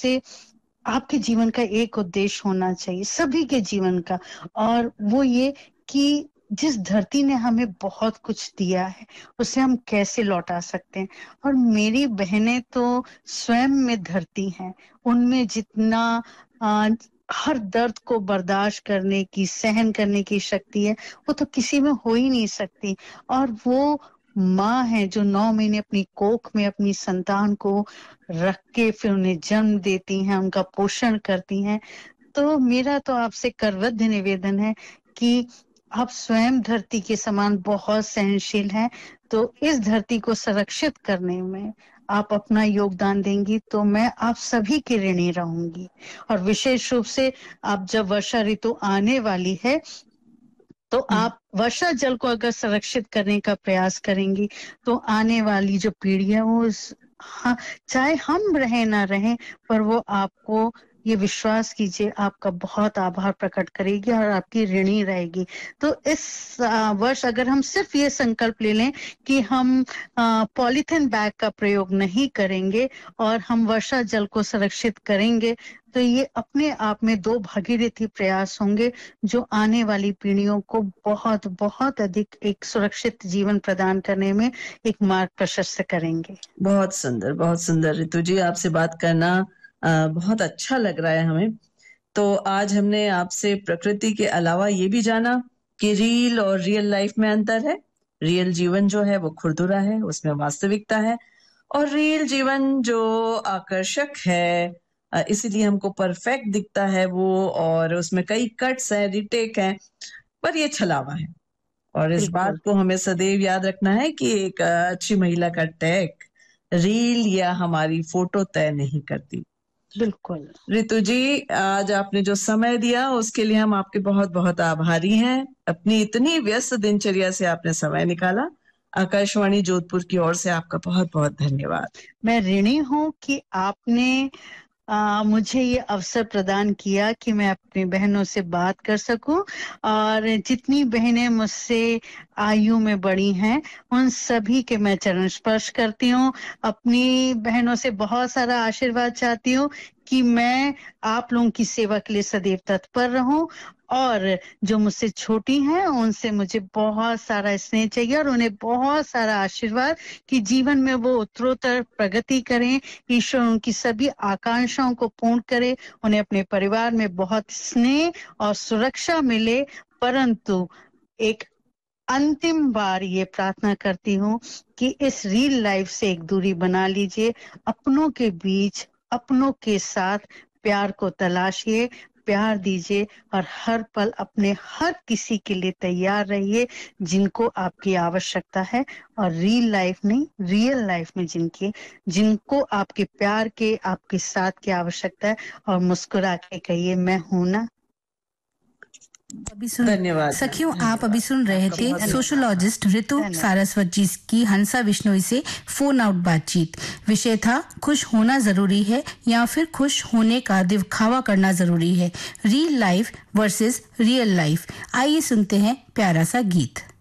से आपके जीवन का एक उद्देश्य होना चाहिए, सभी के जीवन का, और वो ये कि जिस धरती ने हमें बहुत कुछ दिया है, उसे हम कैसे लौटा सकते हैं। और मेरी बहनें तो स्वयं में धरती हैं, उनमें जितना अ, हर दर्द को बर्दाश्त करने की, सहन करने की शक्ति है, वो तो किसी में हो ही नहीं सकती। और वो माँ है जो 9 महीने अपनी कोख में अपनी संतान को रख के फिर उन्हें जन्म देती हैं, उनका पोषण करती हैं। तो मेरा तो आपसे करवद्ध निवेदन है कि आप स्वयं धरती के समान बहुत सहनशील हैं, तो इस धरती को संरक्षित करने में आप अपना योगदान देंगी तो मैं आप सभी की ऋणी रहूंगी। और विशेष रूप से अब जब वर्षा ऋतु आने वाली है, तो आप वर्षा जल को अगर संरक्षित करने का प्रयास करेंगी, तो आने वाली जो पीढ़ी है वो हाँ, चाहे हम रहें ना रहें, पर वो आपको ये विश्वास कीजिए आपका बहुत आभार प्रकट करेगी और आपकी ऋणी रहेगी। तो इस वर्ष अगर हम सिर्फ ये संकल्प ले लें कि हम पॉलीथिन बैग का प्रयोग नहीं करेंगे और हम वर्षा जल को संरक्षित करेंगे, तो ये अपने आप में 2 भागीरथी प्रयास होंगे जो आने वाली पीढ़ियों को बहुत बहुत अधिक एक सुरक्षित जीवन प्रदान करने में एक मार्ग प्रशस्त करेंगे। बहुत सुंदर ऋतु जी, आपसे बात करना बहुत अच्छा लग रहा है हमें। तो आज हमने आपसे प्रकृति के अलावा ये भी जाना कि रील और रियल लाइफ में अंतर है। रियल जीवन जो है वो खुरदुरा है, उसमें वास्तविकता है, और रियल जीवन जो आकर्षक है, इसीलिए हमको परफेक्ट दिखता है वो, और उसमें कई कट्स हैं, रिटेक हैं, पर ये छलावा है। और इस बात को हमें सदैव याद रखना है कि एक अच्छी महिला का टैग रील या हमारी फोटो तय नहीं करती। बिल्कुल ऋतु जी, आज आपने जो समय दिया उसके लिए हम आपके बहुत बहुत आभारी हैं। अपनी इतनी व्यस्त दिनचर्या से आपने समय निकाला। आकाशवाणी जोधपुर की ओर से आपका बहुत बहुत धन्यवाद। मैं ऋणी हूँ कि आपने मुझे ये अवसर प्रदान किया कि मैं अपनी बहनों से बात कर सकूं, और जितनी बहनें मुझसे आयु में बड़ी हैं उन सभी के मैं चरण स्पर्श करती हूँ। अपनी बहनों से बहुत सारा आशीर्वाद चाहती हूँ कि मैं आप लोगों की सेवा के लिए सदैव तत्पर रहूं, और जो मुझसे छोटी हैं उनसे मुझे बहुत सारा स्नेह चाहिए और उन्हें बहुत सारा आशीर्वाद कि जीवन में वो उत्तरोत्तर प्रगति करें, ईश्वर उनकी सभी आकांक्षाओं को पूर्ण करे, उन्हें अपने परिवार में बहुत स्नेह और सुरक्षा मिले। परंतु एक अंतिम बार ये प्रार्थना करती हूँ कि इस रियल लाइफ से एक दूरी बना लीजिए, अपनों के बीच, अपनों के साथ प्यार को तलाशिए, प्यार दीजिए, और हर पल अपने हर किसी के लिए तैयार रहिए जिनको आपकी आवश्यकता है, और रियल लाइफ नहीं, रियल लाइफ में जिनको आपके प्यार के, आपके साथ की आवश्यकता है, और मुस्कुरा के कहिए मैं हूं ना। धन्यवाद सखियों, आप अभी सुन रहे थे सोशोलॉजिस्ट ऋतु सारस्वत जी की हंसा विश्नोई से फोन आउट बातचीत। विषय था खुश होना जरूरी है या फिर खुश होने का दिखावा करना जरूरी है, real life versus real life. आइए सुनते हैं प्यारा सा गीत।